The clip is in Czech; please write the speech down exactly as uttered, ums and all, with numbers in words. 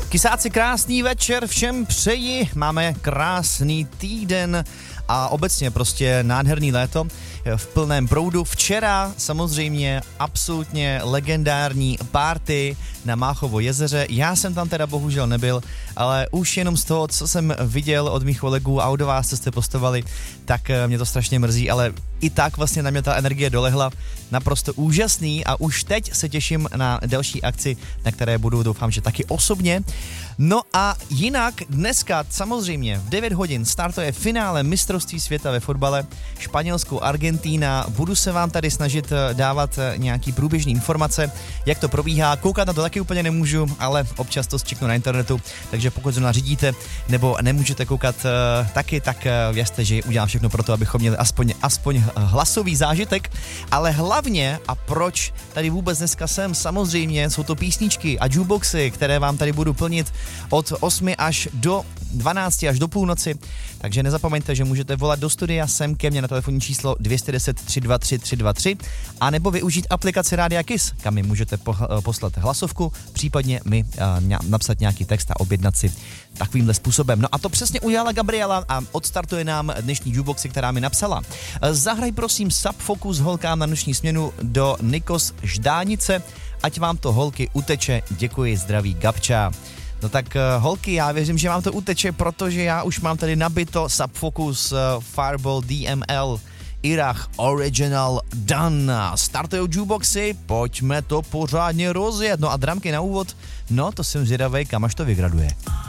Kysáci, krásný večer všem přeji, máme krásný týden a obecně prostě nádherný léto v plném proudu. Včera samozřejmě absolutně legendární party na Máchovo jezeře. Já jsem tam teda bohužel nebyl, ale už jenom z toho, co jsem viděl od mých kolegů a od vás, co jste postovali, tak mě to strašně mrzí, ale i tak vlastně na mě ta energie dolehla. Naprosto úžasný a už teď se těším na další akci, na které budu, doufám, že taky osobně. No a jinak dneska samozřejmě v devět hodin startuje finále mistrovství světa ve fotbale Španělsku Argentína. Budu se vám tady snažit dávat nějaký průběžný informace, jak to probíhá. Koukat na to taky úplně nemůžu, ale občas to zčeknu na internetu, takže pokud zrovna řídíte nebo nemůžete koukat uh, taky, tak uh, věřte, že udělám všechno pro to, abychom měli aspoň, aspoň hlasový zážitek, ale hlavně a proč tady vůbec dneska jsem, samozřejmě jsou to písničky a jukeboxy, které vám tady budu plnit od osmi až do dvanácti až do půlnoci, takže nezapomeňte, že můžete volat do studia sem ke mně na telefonní číslo dvě deset tři dva tři tři dva tři a nebo využít aplikaci Rádia Kiss, kam mi můžete po, poslat hlasovku, případně mi uh, napsat nějaký text a objednat si takovýmhle způsobem. No a to přesně udělala Gabriela a odstartuje nám dnešní jukeboxy, která mi napsala. Zahraj prosím Subfocus holkám na noční směnu do Nikos Ždánice, ať vám to holky uteče, děkuji, zdraví Gabča. No tak uh, holky, já věřím, že vám to uteče, protože já už mám tady nabito Subfocus uh, Fireball D M L Irach Original Done. Startujou jukeboxy, pojďme to pořádně rozjet. No a dramky na úvod, no to jsem zvědavej, kam až to vygraduje.